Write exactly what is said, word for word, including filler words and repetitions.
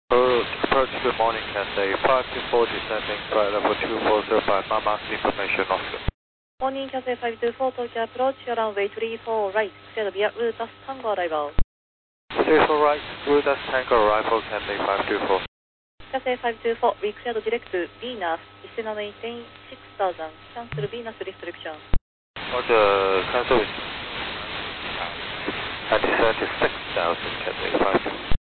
Approach, approach good morning, Cathay five two four descending flight level two four zero five, Mama information officer. Morning, Cathay five two four, Tokyo approach, runway three four right, clear via route as Tango arrival. three four right, route as Tango arrival, Cathay five two four. Cathay five two four, we cleared direct to Venus, descend maintain six thousand, cancel Venus restriction. Roger, cancel it. I descend to six thousand, Cathay five two four.